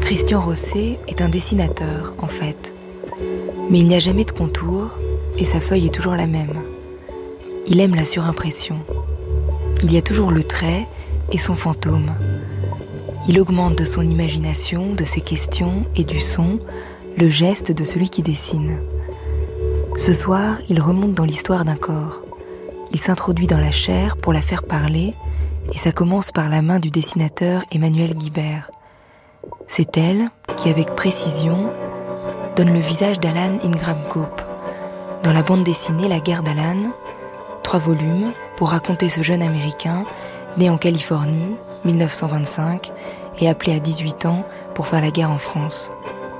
Christian Rosset est un dessinateur, en fait. Mais il n'y a jamais de contour, et sa feuille est toujours la même. Il aime la surimpression. Il y a toujours le trait et son fantôme. Il augmente de son imagination, de ses questions et du son, le geste de celui qui dessine. Ce soir, il remonte dans l'histoire d'un corps. Il s'introduit dans la chair pour la faire parler, et ça commence par la main du dessinateur Emmanuel Guibert. C'est elle qui, avec précision, donne le visage d'Alan Ingram Cope. Dans la bande dessinée La guerre d'Alan, 3 volumes pour raconter ce jeune Américain né en Californie, 1925, et appelé à 18 ans pour faire la guerre en France.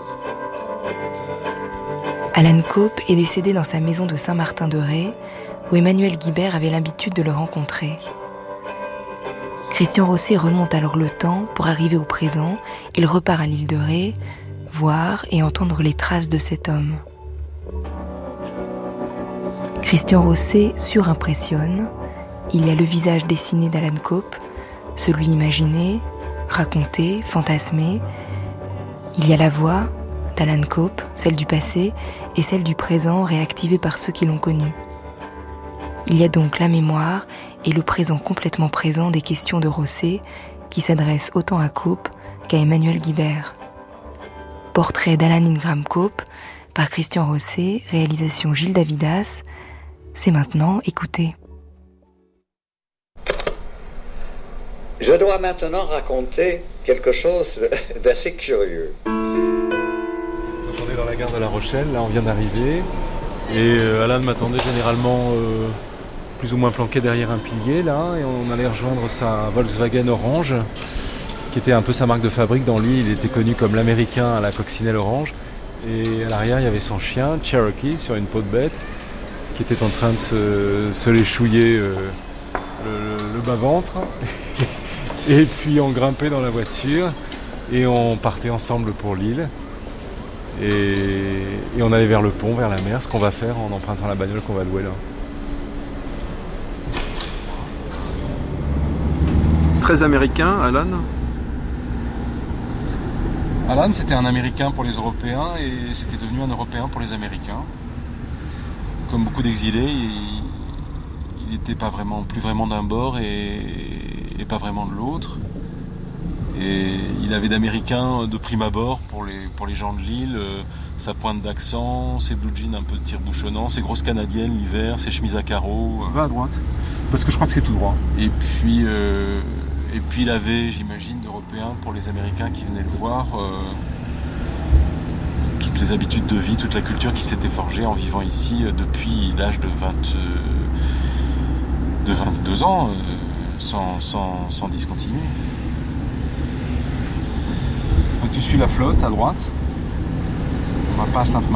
Alan Cope est décédé dans sa maison de Saint-Martin-de-Ré, où Emmanuel Guibert avait l'habitude de le rencontrer. Christian Rosset remonte alors le temps pour arriver au présent. Il repart à l'île de Ré, voir et entendre les traces de cet homme. Christian Rosset surimpressionne. Il y a le visage dessiné d'Alan Cope, celui imaginé, raconté, fantasmé. Il y a la voix d'Alan Cope, celle du passé et celle du présent réactivée par ceux qui l'ont connu. Il y a donc la mémoire et le présent complètement présent des questions de Rosset qui s'adressent autant à Cope qu'à Emmanuel Guibert. Portrait d'Alan Ingram Cope par Christian Rosset, réalisation Gilles Davidas. C'est maintenant, écoutez. Je dois maintenant raconter quelque chose d'assez curieux. Donc on est dans la gare de La Rochelle, là on vient d'arriver. Et Alan m'attendait généralement plus ou moins planqué derrière un pilier là. Et on allait rejoindre sa Volkswagen orange, qui était un peu sa marque de fabrique. Dans lui, il était connu comme l'américain à la coccinelle orange. Et à l'arrière, il y avait son chien, Cherokee, sur une peau de bête, qui était en train de se léchouiller le bas-ventre. Et puis on grimpait dans la voiture et on partait ensemble pour l'île. Et on allait vers le pont, vers la mer, ce qu'on va faire en empruntant la bagnole qu'on va louer là. Très américain, Alan. Alan, c'était un Américain pour les Européens et c'était devenu un Européen pour les Américains. Comme beaucoup d'exilés, il n'était plus vraiment d'un bord et pas vraiment de l'autre. Et il avait d'américain de prime abord pour les gens de l'île, sa pointe d'accent, ses blue jeans un peu tire-bouchonnants, ses grosses canadiennes l'hiver, ses chemises à carreaux. Va à droite, parce que je crois que c'est tout droit. Et puis il avait, j'imagine, d'Européens pour les Américains qui venaient le voir, toutes les habitudes de vie, toute la culture qui s'était forgée en vivant ici depuis l'âge de 22 ans, sans discontinuer. Donc tu suis la flotte à droite. On va pas à Sainte-Marie.